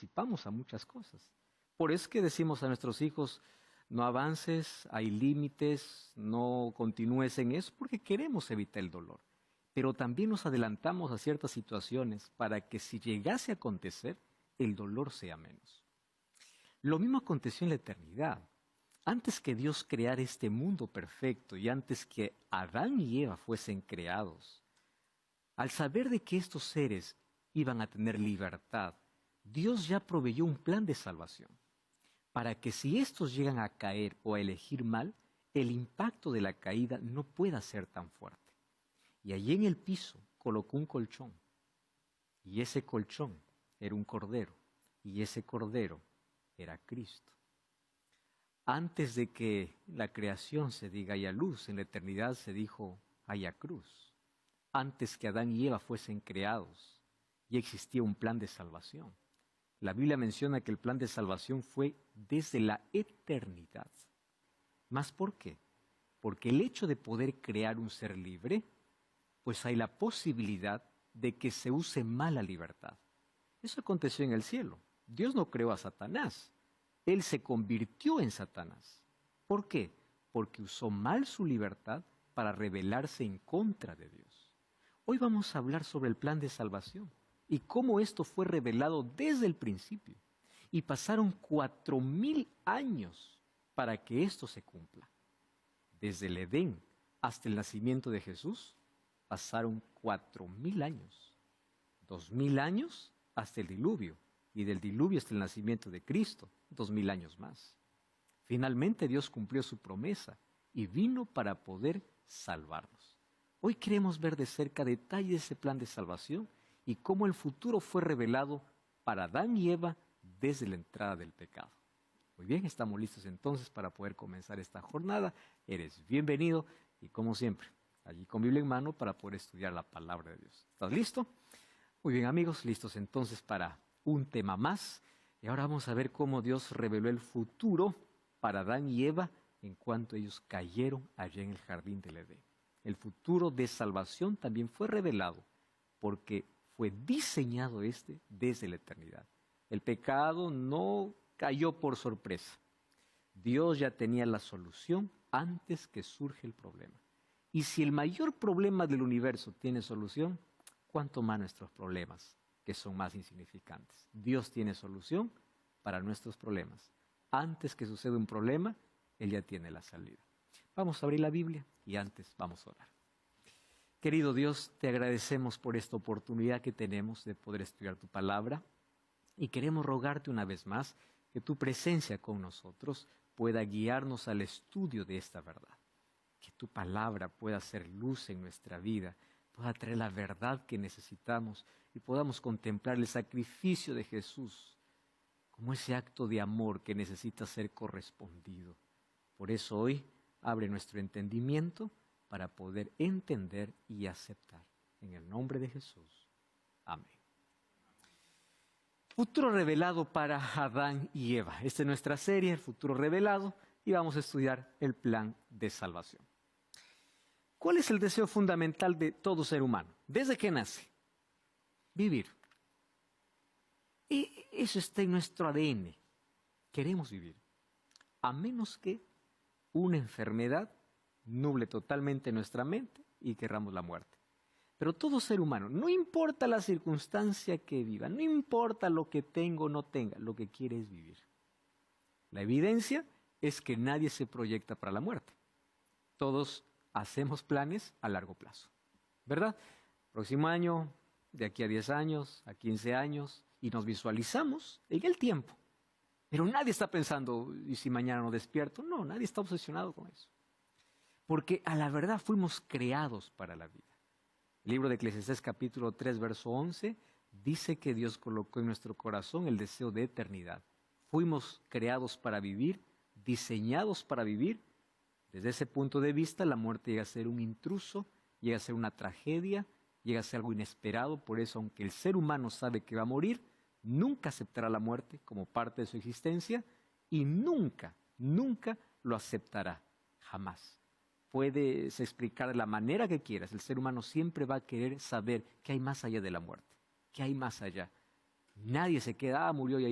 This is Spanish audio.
participamos a muchas cosas. Por eso es que decimos a nuestros hijos, no avances, hay límites, no continúes en eso, porque queremos evitar el dolor. Pero también nos adelantamos a ciertas situaciones para que si llegase a acontecer, el dolor sea menos. Lo mismo aconteció en la eternidad. Antes que Dios creara este mundo perfecto y antes que Adán y Eva fuesen creados, al saber de que estos seres iban a tener libertad, Dios ya proveyó un plan de salvación, para que si estos llegan a caer o a elegir mal, el impacto de la caída no pueda ser tan fuerte. Y allí en el piso colocó un colchón, y ese colchón era un cordero, y ese cordero era Cristo. Antes de que la creación se diga haya luz, en la eternidad se dijo haya cruz. Antes que Adán y Eva fuesen creados, ya existía un plan de salvación. La Biblia menciona que el plan de salvación fue desde la eternidad. ¿Más por qué? Porque el hecho de poder crear un ser libre, pues hay la posibilidad de que se use mal la libertad. Eso aconteció en el cielo. Dios no creó a Satanás. Él se convirtió en Satanás. ¿Por qué? Porque usó mal su libertad para rebelarse en contra de Dios. Hoy vamos a hablar sobre el plan de salvación y cómo esto fue revelado desde el principio. Y pasaron 4000 años para que esto se cumpla. Desde el Edén hasta el nacimiento de Jesús, pasaron 4000 años. 2000 años hasta el diluvio. Y del diluvio hasta el nacimiento de Cristo, 2000 años más. Finalmente Dios cumplió su promesa y vino para poder salvarnos. Hoy queremos ver de cerca detalles de ese plan de salvación y cómo el futuro fue revelado para Adán y Eva desde la entrada del pecado. Muy bien, estamos listos entonces para poder comenzar esta jornada. Eres bienvenido y como siempre, allí con Biblia en mano para poder estudiar la palabra de Dios. ¿Estás listo? Muy bien amigos, listos entonces para un tema más. Y ahora vamos a ver cómo Dios reveló el futuro para Adán y Eva en cuanto ellos cayeron allá en el jardín del Edén. El futuro de salvación también fue revelado porque fue diseñado desde la eternidad. El pecado no cayó por sorpresa. Dios ya tenía la solución antes que surge el problema. Y si el mayor problema del universo tiene solución, ¿cuánto más nuestros problemas, que son más insignificantes? Dios tiene solución para nuestros problemas. Antes que suceda un problema, Él ya tiene la salida. Vamos a abrir la Biblia y antes vamos a orar. Querido Dios, te agradecemos por esta oportunidad que tenemos de poder estudiar tu palabra y queremos rogarte una vez más que tu presencia con nosotros pueda guiarnos al estudio de esta verdad. Que tu palabra pueda ser luz en nuestra vida, pueda traer la verdad que necesitamos y podamos contemplar el sacrificio de Jesús como ese acto de amor que necesita ser correspondido. Por eso hoy abre nuestro entendimiento para poder entender y aceptar. En el nombre de Jesús. Amén. Futuro revelado para Adán y Eva. Esta es nuestra serie, el futuro revelado, y vamos a estudiar el plan de salvación. ¿Cuál es el deseo fundamental de todo ser humano? Desde que nace. Vivir. Y eso está en nuestro ADN. Queremos vivir. A menos que una enfermedad nuble totalmente nuestra mente y querramos la muerte. Pero todo ser humano, no importa la circunstancia que viva, no importa lo que tenga o no tenga, lo que quiere es vivir. La evidencia es que nadie se proyecta para la muerte. Todos hacemos planes a largo plazo, ¿verdad? Próximo año, de aquí a 10 años, a 15 años, y nos visualizamos en el tiempo. Pero nadie está pensando, ¿y si mañana no despierto? No, nadie está obsesionado con eso. Porque a la verdad fuimos creados para la vida. El libro de Eclesiastés capítulo 3, verso 11, dice que Dios colocó en nuestro corazón el deseo de eternidad. Fuimos creados para vivir, diseñados para vivir. Desde ese punto de vista, la muerte llega a ser un intruso, llega a ser una tragedia, llega a ser algo inesperado. Por eso, aunque el ser humano sabe que va a morir, nunca aceptará la muerte como parte de su existencia y nunca, nunca lo aceptará, jamás. Puedes explicar de la manera que quieras, el ser humano siempre va a querer saber qué hay más allá de la muerte, qué hay más allá. Nadie se queda, murió y ahí